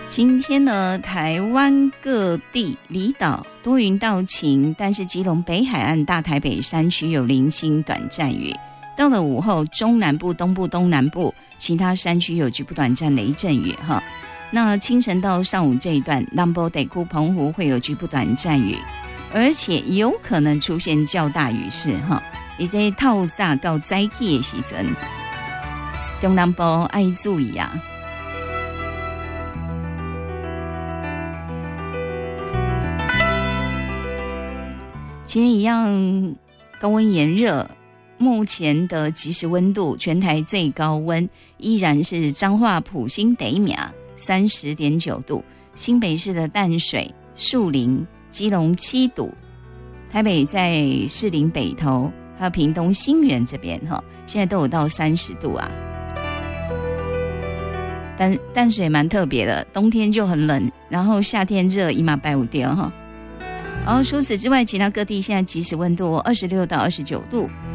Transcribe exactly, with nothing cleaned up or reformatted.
今天呢，台湾各地离岛多云到晴，但是基隆北海岸、大台北山区有零星短暂雨。到了午后，中南部、东部、东南部其他山区有局部短暂雷阵雨哈。那清晨到上午这一段，南部地区、澎湖会有局部短暂雨，而且有可能出现较大雨势哈。而且透早到早起的时阵，中南部要注意啊。今天一样高温炎热，目前的即时温度，全台最高温依然是彰化埔心得秒三十点九度，新北市的淡水、树林、基隆七度，台北在士林北投还有屏东新园这边哈，现在都有到三十度啊。但淡水蛮特别的，冬天就很冷，然后夏天热，一马百五掉哈。然后除此之外，其他各地现在即时温度二十六到二十九度，